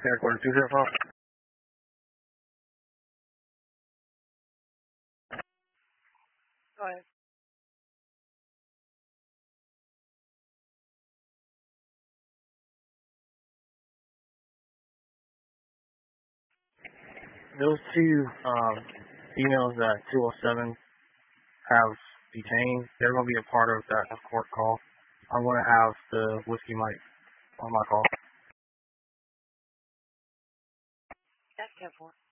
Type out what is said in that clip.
Airport 205. Go ahead. Those two females that 207 have detained, they're going to be a part of that court call. I'm going to have the Whiskey Mike on my call. That's 10-4.